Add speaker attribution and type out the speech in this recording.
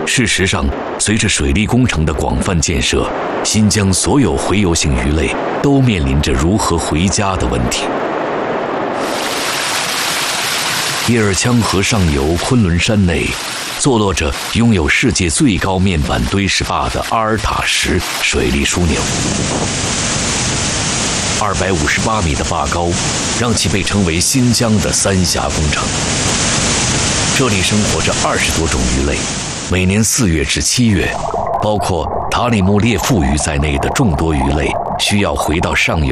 Speaker 1: 事实上，随着水利工程的广泛建设，新疆所有洄游性鱼类都面临着如何回家的问题。叶尔羌河上游昆仑山内，坐落着拥有世界最高面板堆石坝的阿尔塔什水利枢纽。258米的坝高，让其被称为新疆的三峡工程。这里生活着20多种鱼类，每年4月至7月，包括塔里木列腹鱼在内的众多鱼类需要回到上游